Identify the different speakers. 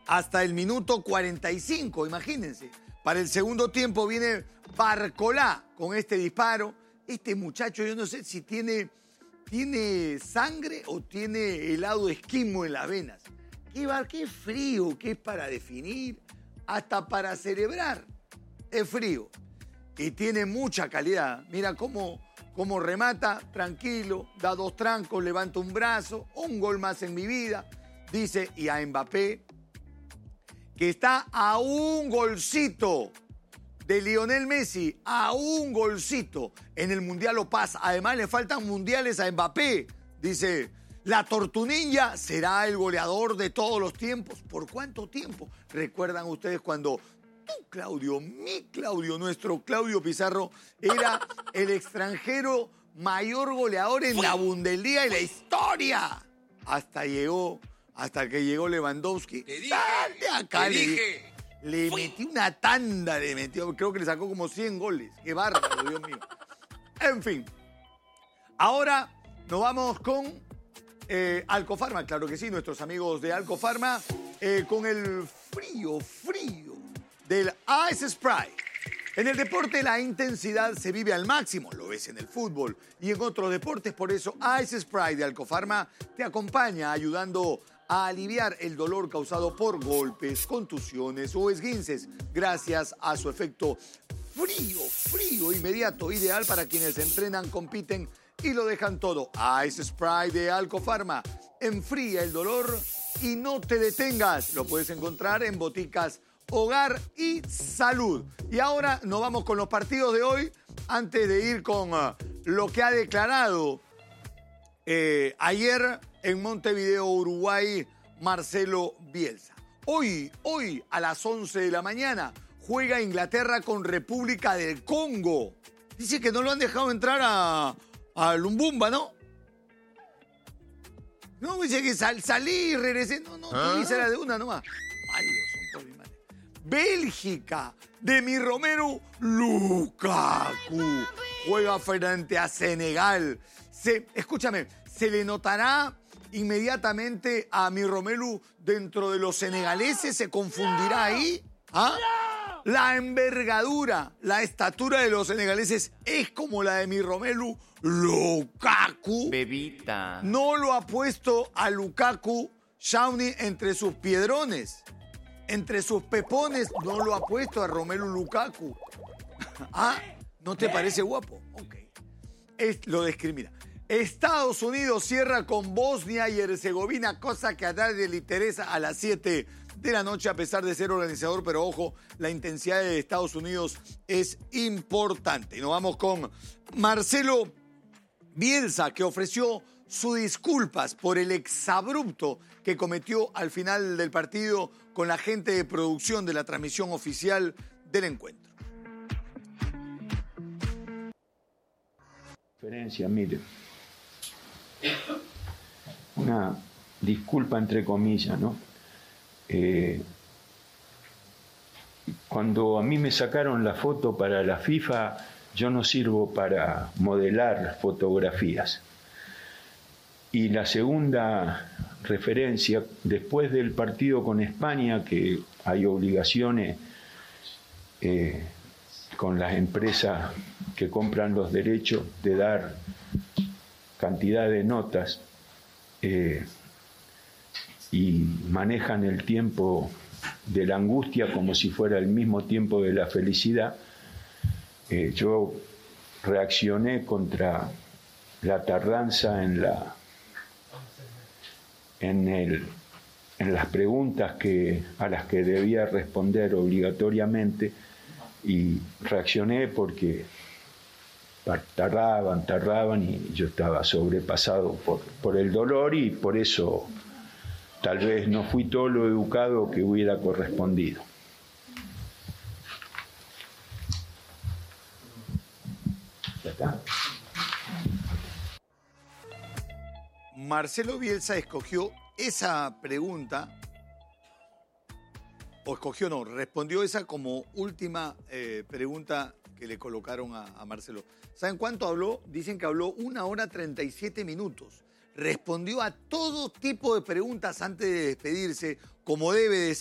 Speaker 1: hasta el minuto 45, imagínense. Para el segundo tiempo viene Barcolá con este disparo. Este muchacho, yo no sé si tiene sangre o tiene helado esquimo en las venas. Qué frío que es para definir, hasta para celebrar. Es frío. Y tiene mucha calidad. Mira cómo remata, tranquilo, da 2 trancos, levanta un brazo, un gol más en mi vida. Dice, y a Mbappé, que está a un golcito de Lionel Messi, a un golcito en el Mundial O Paz. Además, le faltan mundiales a Mbappé. Dice, la Tortunilla será el goleador de todos los tiempos. ¿Por cuánto tiempo? ¿Recuerdan ustedes cuando tú, Claudio, mi Claudio, nuestro Claudio Pizarro, era el extranjero mayor goleador en la Bundesliga y la historia? Hasta que llegó Lewandowski.
Speaker 2: Te dije,
Speaker 1: ¡Salte acá!
Speaker 2: te dije.
Speaker 1: Le metió una tanda, creo que le sacó como 100 goles. ¡Qué bárbaro, Dios mío! En fin, ahora nos vamos con Alcofarma, claro que sí, nuestros amigos de Alcofarma, con el frío del Ice Sprite. En el deporte la intensidad se vive al máximo, lo ves en el fútbol y en otros deportes, por eso Ice Sprite de Alcofarma te acompaña ayudando a aliviar el dolor causado por golpes, contusiones o esguinces, gracias a su efecto frío, inmediato, ideal para quienes entrenan, compiten y lo dejan todo. Ice Sprite de Alcofarma enfría el dolor y no te detengas. Lo puedes encontrar en boticas Hogar y Salud. Y ahora nos vamos con los partidos de hoy, antes de ir con lo que ha declarado ayer en Montevideo, Uruguay, Marcelo Bielsa. Hoy a las 11 de la mañana juega Inglaterra con República del Congo. Dice que no lo han dejado entrar a Lumbumba, ¿no? No, dice que salí y regresé. No, hice la de una nomás. Malos son por mi madre. Bélgica, de mi Romelu Lukaku. Juega frente a Senegal. Escúchame, ¿se le notará inmediatamente a mi Romelu dentro de los senegaleses? ¿Se confundirá ahí? ¿Ah? La envergadura, la estatura de los senegaleses es como la de mi Romelu Lukaku.
Speaker 3: Bebita.
Speaker 1: No lo ha puesto a Lukaku Shawnee entre sus piedrones, entre sus pepones. No lo ha puesto a Romelu Lukaku. ¿Ah? ¿No te parece guapo? Ok. Lo discrimina. Estados Unidos cierra con Bosnia y Herzegovina, cosa que a nadie le interesa, a las 7 de la noche, a pesar de ser organizador, pero ojo, la intensidad de Estados Unidos es importante. Y nos vamos con Marcelo Bielsa, que ofreció sus disculpas por el exabrupto que cometió al final del partido con la gente de producción de la transmisión oficial del encuentro.
Speaker 4: Mire, una disculpa entre comillas, ¿no? Cuando a mí me sacaron la foto para la FIFA, yo no sirvo para modelar fotografías. Y la segunda referencia, después del partido con España, que hay obligaciones con las empresas que compran los derechos de dar cantidad de notas y manejan el tiempo de la angustia como si fuera el mismo tiempo de la felicidad, yo reaccioné contra la tardanza en las preguntas a las que debía responder obligatoriamente, y reaccioné porque tardaban y yo estaba sobrepasado por el dolor, y por eso tal vez no fui todo lo educado que hubiera correspondido. Ya está.
Speaker 1: Marcelo Bielsa escogió esa pregunta, respondió esa como última pregunta que le colocaron a Marcelo. ¿Saben cuánto habló? Dicen que habló 1 hora 37 minutos. Respondió a todo tipo de preguntas antes de despedirse, como debe de ser.